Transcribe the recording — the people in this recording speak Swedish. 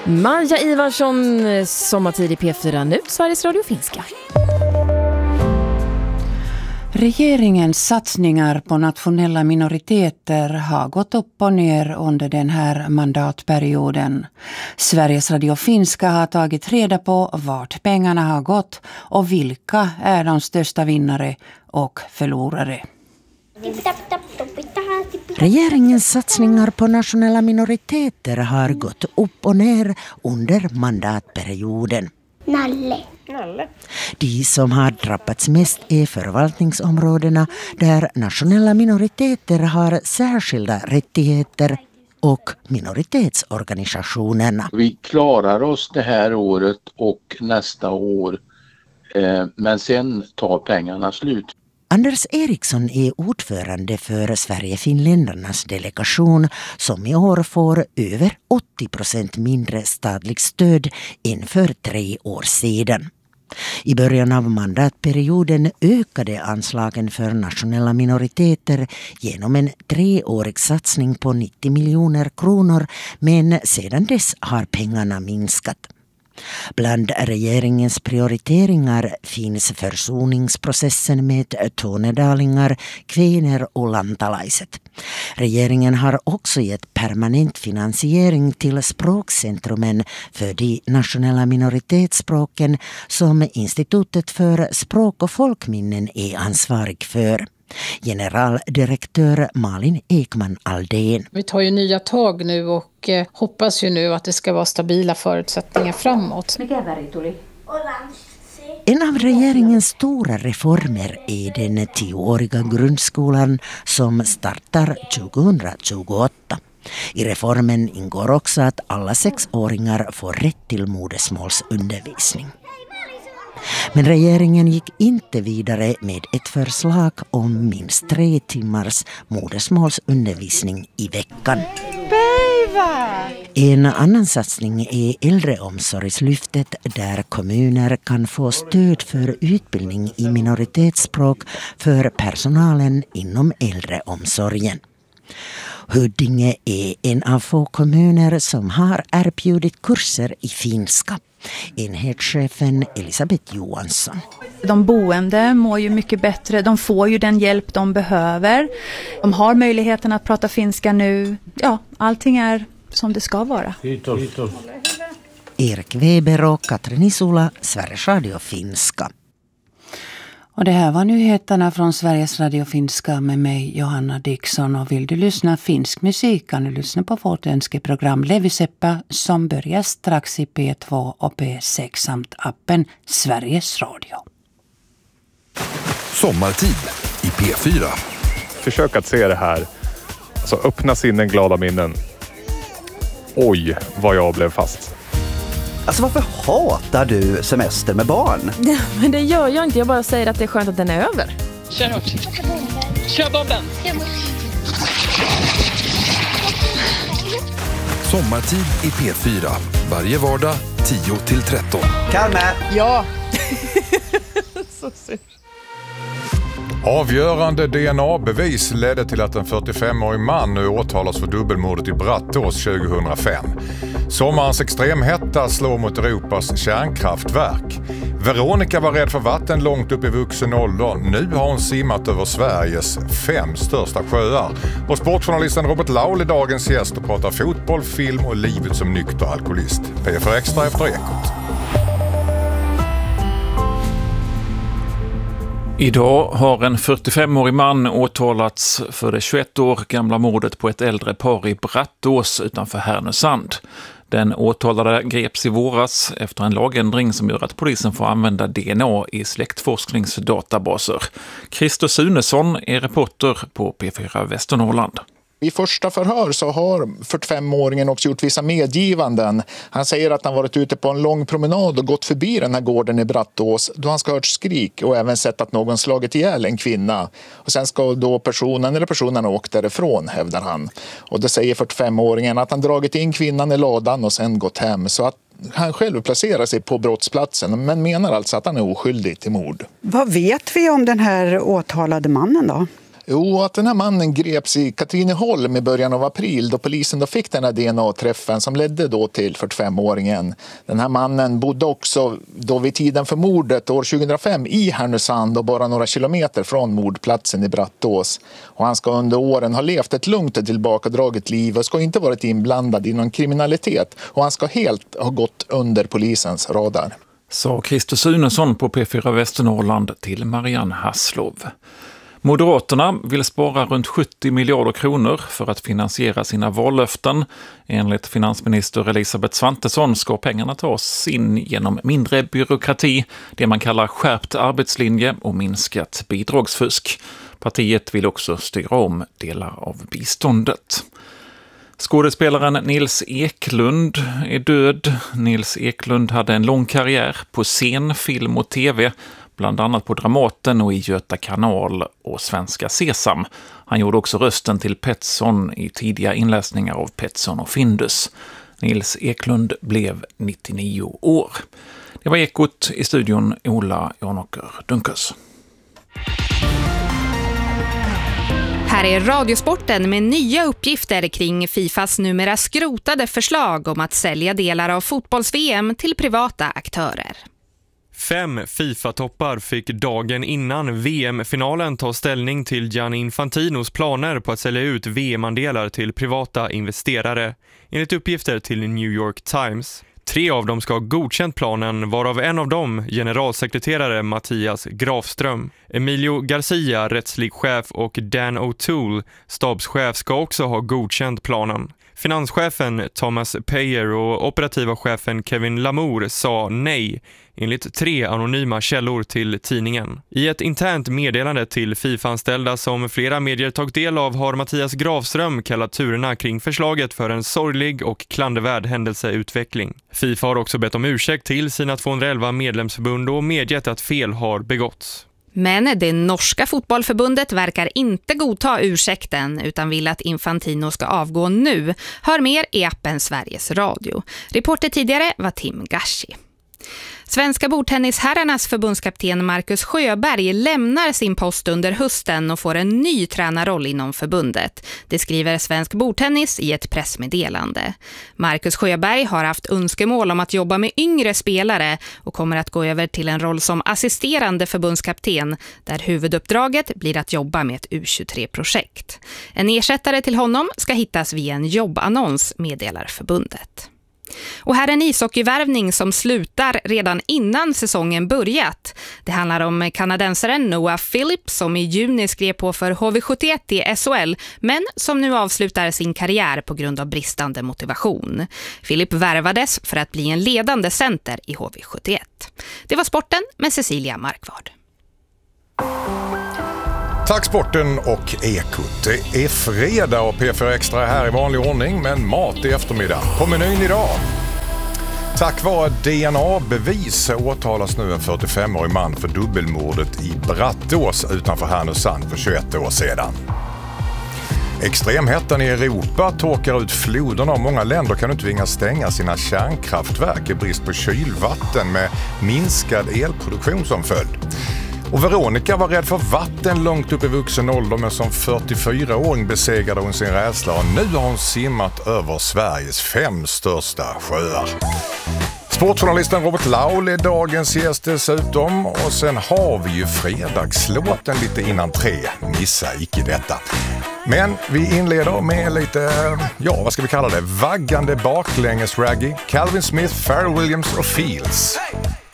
Maja Ivarsson, sommartid i P4 nu, Sveriges Radio Finska. Regeringens satsningar på nationella minoriteter har gått upp och ner under den här mandatperioden. Sveriges Radio Finska har tagit reda på vart pengarna har gått och vilka är de största vinnare och förlorare. Regeringens satsningar på nationella minoriteter har gått upp och ner under mandatperioden. Nalle. De som har drabbats mest är förvaltningsområdena där nationella minoriteter har särskilda rättigheter och minoritetsorganisationerna. Vi klarar oss det här året och nästa år, men sen tar pengarna slut. Anders Eriksson är ordförande för Sverige-Finländarnas delegation som i år får över 80% mindre statligt stöd än för 3 år sedan. I början av mandatperioden ökade anslagen för nationella minoriteter genom en 3-årig satsning på 90 miljoner kronor, men sedan dess har pengarna minskat. Bland regeringens prioriteringar finns försoningsprocessen med tornedalingar, kvener och lantalaiset. Regeringen har också gett permanent finansiering till språkcentrumen för de nationella minoritetsspråken som Institutet för språk- och folkminnen är ansvarig för. Generaldirektör Malin Ekman Aldén. Vi tar ju nya tag nu och hoppas ju nu att det ska vara stabila förutsättningar framåt. En av regeringens stora reformer är den 10-åriga grundskolan som startar 2028. I reformen ingår också att alla 6-åringar får rätt till modersmålsundervisning. Men regeringen gick inte vidare med ett förslag om minst 3 timmars modersmålsundervisning i veckan. En annan satsning är äldreomsorgslyftet där kommuner kan få stöd för utbildning i minoritetsspråk för personalen inom äldreomsorgen. Huddinge är en av få kommuner som har erbjudit kurser i finska. Enhetschefen Elisabeth Johansson. De boende mår ju mycket bättre, de får ju den hjälp de behöver. De har möjligheten att prata finska nu. Ja, allting är som det ska vara. Erik Weber och Katrin Isula, Sveriges Radio Finska. Och det här var nyheterna från Sveriges Radio Finska med mig, Johanna Dixon. Och vill du lyssna finsk musik kan du lyssna på vårt önskeprogram Leviseppä som börjar strax i P2 och P6 samt appen Sveriges Radio. Sommartid i P4. Försök att se det här. Alltså öppna sinnen, glada minnen. Oj, vad jag blev fast. Alltså varför hatar du semester med barn? Ja, men det gör jag inte. Jag bara säger att det är skönt att den är över. Kör hårt. Kör bomben. Sommartid i P4. Varje vardag 10-13. Kalme! Ja. Så sur. Avgörande DNA-bevis ledde till att en 45-årig man nu åtalas för dubbelmordet i Brattås 2005. Sommarens extremhetta slår mot Europas kärnkraftverk. Veronica var rädd för vatten långt upp i vuxen ålder. Nu har hon simmat över Sveriges 5 största sjöar. Och sportjournalisten Robert Laul är dagens gäst och pratar fotboll, film och livet som nykter alkoholist. P4 Extra efter Ekot. Idag har en 45-årig man åtalats för det 21 år gamla mordet på ett äldre par i Brattås utanför Härnösand. Den åtalade greps i våras efter en lagändring som gör att polisen får använda DNA i släktforskningsdatabaser. Christer Sunesson är reporter på P4 Västernorrland. I första förhör så har 45-åringen också gjort vissa medgivanden. Han säger att han varit ute på en lång promenad och gått förbi den här gården i Brattås då han ska ha hört skrik och även sett att någon slagit ihjäl en kvinna. Och sen ska då personen åkt därifrån, hävdar han. Och det säger 45-åringen att han dragit in kvinnan i ladan och sen gått hem, så att han själv placerar sig på brottsplatsen men menar alltså att han är oskyldig till mord. Vad vet vi om den här åtalade mannen då? Jo, att den här mannen greps i Katrineholm i början av april då polisen då fick den här DNA-träffen som ledde då till 45-åringen. Den här mannen bodde också då vid tiden för mordet år 2005 i Härnösand och bara några kilometer från mordplatsen i Brattås. Och han ska under åren ha levt ett lugnt och tillbakadraget liv och ska inte varit inblandad i någon kriminalitet. Och han ska helt ha gått under polisens radar. Sa Christer Sunesson på P4 Västernorrland till Marianne Hasslov. Moderaterna vill spara runt 70 miljarder kronor för att finansiera sina vallöften. Enligt finansminister Elisabeth Svantesson ska pengarna tas in genom mindre byråkrati, det man kallar skärpt arbetslinje och minskat bidragsfusk. Partiet vill också styra om delar av biståndet. Skådespelaren Nils Eklund är död. Nils Eklund hade en lång karriär på scen, film och tv, bland annat på Dramaten och i Göta kanal och Svenska Sesam. Han gjorde också rösten till Petson i tidiga inläsningar av Petson och Findus. Nils Eklund blev 99 år. Det var Ekot, i studion Ola Janåker Dunkers. Här är Radiosporten med nya uppgifter kring Fifas numera skrotade förslag om att sälja delar av fotbolls-VM till privata aktörer. 5 FIFA-toppar fick dagen innan VM-finalen ta ställning till Gianni Infantinos planer på att sälja ut VM-andelar till privata investerare, enligt uppgifter till New York Times. 3 av dem ska ha godkänt planen, varav en av dem generalsekreterare Mattias Grafström. Emilio Garcia, rättslig chef, och Dan O'Toole, stabschef, ska också ha godkänt planen. Finanschefen Thomas Payer och operativa chefen Kevin Lamour sa nej, enligt 3 anonyma källor till tidningen. I ett internt meddelande till FIFA-anställda som flera medier tagit del av har Mattias Grafström kallat turerna kring förslaget för en sorglig och klandervärd händelseutveckling. FIFA har också bett om ursäkt till sina 211 medlemsförbund och medgett att fel har begåtts. Men det norska fotbollförbundet verkar inte godta ursäkten utan vill att Infantino ska avgå nu. Hör mer i appen Sveriges Radio. Reporter tidigare var Tim Gashi. Svenska bordtennisherrarnas förbundskapten Marcus Sjöberg lämnar sin post under hösten och får en ny tränarroll inom förbundet. Det skriver Svensk bordtennis i ett pressmeddelande. Marcus Sjöberg har haft önskemål om att jobba med yngre spelare och kommer att gå över till en roll som assisterande förbundskapten där huvuduppdraget blir att jobba med ett U23-projekt. En ersättare till honom ska hittas via en jobbannons, meddelar förbundet. Och här är en ishockeyvärvning som slutar redan innan säsongen börjat. Det handlar om kanadensaren Noah Phillips som i juni skrev på för HV71 i SHL men som nu avslutar sin karriär på grund av bristande motivation. Philip värvades för att bli en ledande center i HV71. Det var sporten med Cecilia Markvard. Tack sporten och Ekot. Det är fredag och P4 Extra här i vanlig ordning, men mat i eftermiddag. På menyn idag. Tack vare DNA-bevis åtalas nu en 45-årig man för dubbelmordet i Brattås utanför Härnösand för 21 år sedan. Extremhettan i Europa torkar ut floderna och många länder kan nu tvingas stänga sina kärnkraftverk i brist på kylvatten med minskad elproduktion som följd. Och Veronica var rädd för vatten långt upp i vuxen ålder, men som 44-åring besegrade hon sin rädsla och nu har hon simmat över Sveriges 5 största sjöar. Sportjournalisten Robert Laul är dagens gäst dessutom, och sen har vi ju fredagslåten lite innan 3. Missa icke detta. Men vi inleder med lite, vad ska vi kalla det? Vaggande baklänges raggy. Calvin Smith, Pharrell Williams och Fields.